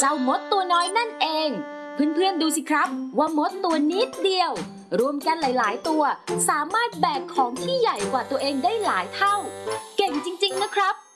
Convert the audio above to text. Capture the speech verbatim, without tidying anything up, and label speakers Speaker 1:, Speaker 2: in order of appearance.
Speaker 1: เจ้ามดตัวน้อยนั่นเองเพื่อนๆดูสิครับว่ามดตัวนิดเดียวรวมกันหลายๆตัวสามารถแบกของที่ใหญ่กว่าตัวเองได้หลายเท่าเก่งจริงๆนะครับ